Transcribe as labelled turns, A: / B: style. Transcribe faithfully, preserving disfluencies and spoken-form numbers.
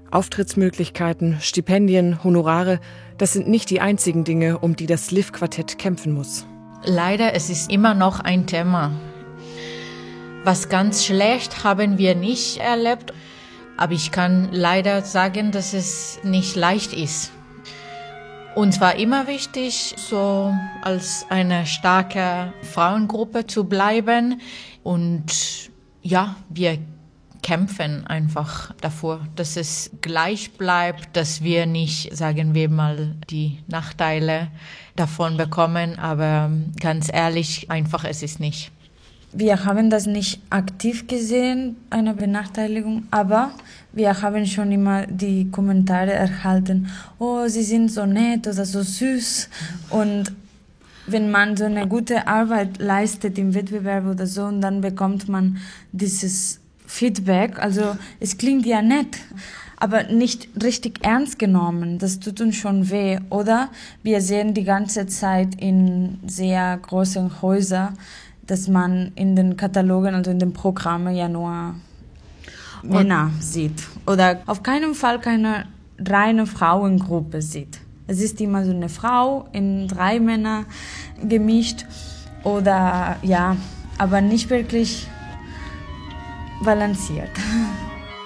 A: Auftrittsmöglichkeiten, Stipendien, Honorare, das sind nicht die einzigen Dinge, um die das L I V-Quartett kämpfen muss.
B: Leider, es ist immer noch ein Thema. Was ganz schlecht haben wir nicht erlebt, aber ich kann leider sagen, dass es nicht leicht ist. Uns war immer wichtig, so als eine starke Frauengruppe zu bleiben. Und ja, wir kämpfen einfach davor, dass es gleich bleibt, dass wir nicht, sagen wir mal, die Nachteile davon bekommen. Aber ganz ehrlich, einfach es ist nicht.
C: Wir haben das nicht aktiv gesehen, eine Benachteiligung, aber wir haben schon immer die Kommentare erhalten, oh, sie sind so nett oder so süß. Und wenn man so eine gute Arbeit leistet im Wettbewerb oder so, und dann bekommt man dieses Feedback, also es klingt ja nett, aber nicht richtig ernst genommen, das tut uns schon weh. Oder wir sehen die ganze Zeit in sehr großen Häusern, dass man in den Katalogen, also in den Programmen ja nur und Männer sieht. Oder auf keinen Fall keine reine Frauengruppe sieht. Es ist immer so eine Frau in drei Männer gemischt. Oder ja, aber nicht wirklich balanciert.